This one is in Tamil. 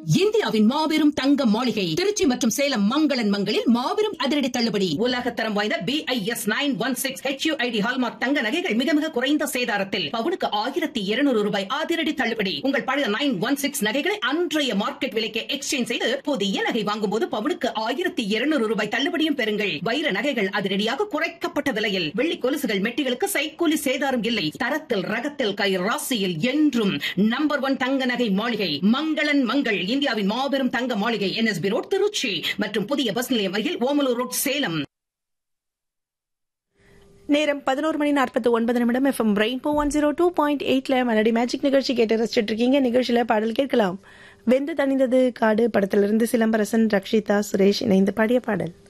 இந்தியாவின் மாபெரும் தங்க மாளிகை திருச்சி மற்றும் சேலம் மங்களன் மங்களில் மாபெரும் அதிரடி தள்ளுபடி. உலகத்தரம் வாய்ந்த BIS 916 HUID ஹால்மார்க் தங்க நகைகள் மிக மிக குறைந்த சேதாரத்தில் பவுனுக்கு 1200 ரூபாய் அதிரடி தள்ளுபடி. உங்கள் பழைய 916 நகைகளை அன்றைய மார்க்கெட் விலைக்கு எக்ஸ்சேஞ்ச் செய்து புதிய நகை வாங்கும் போது பவுனுக்கு 1200 ரூபாய் தள்ளுபடியும் பெறுங்கள். வைர நகைகள் அதிரடியாக குறைக்கப்பட்ட விலையில், வெள்ளி கொலுசுகள் மெட்டிகளுக்கு சைக்கூலி சேதாரம் இல்லை. தரத்தில் ரகத்தில் கை ராசியில் என்றும் நம்பர் 1 தங்க நகை மாளிகை மங்களன் மங்கள். இந்தியாவின் மாபெரும் தங்க மாளிகை NSB ரோட் திருச்சி மற்றும் புதிய பஸ் நிலையம் அருகில் ஓமலூர் ரோட் சேலம். நேரம் 11:49 FM ரெயின்போ 102.8 மெலடி மேஜிக் நிகழ்ச்சி கேட்டு ரசிச்சிட்டு இருக்கீங்க. நிகழ்ச்சியில பாடல் கேட்கலாம். வெந்து தணிந்தது காடு படத்திலிருந்து சிலம்பரசன், ரக்ஷிதா, சுரேஷ் இணைந்து பாடிய பாடல்.